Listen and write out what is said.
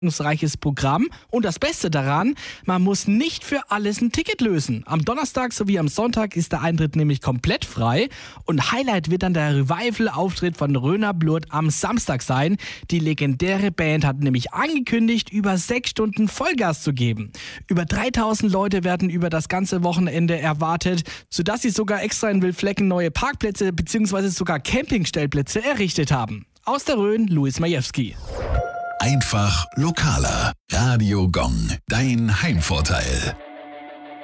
Reiches Programm und das Beste daran, man muss nicht für alles ein Ticket lösen. Am Donnerstag sowie am Sonntag ist der Eintritt nämlich komplett frei und Highlight wird dann der Revival-Auftritt von Röner Blurt am Samstag sein. Die legendäre Band hat nämlich angekündigt, über 6 Stunden Vollgas zu geben. Über 3000 Leute werden über das ganze Wochenende erwartet, sodass sie sogar extra in Wildflecken neue Parkplätze bzw. sogar Campingstellplätze errichtet haben. Aus der Rhön, Luis Majewski. Einfach lokaler. Radio Gong, dein Heimvorteil.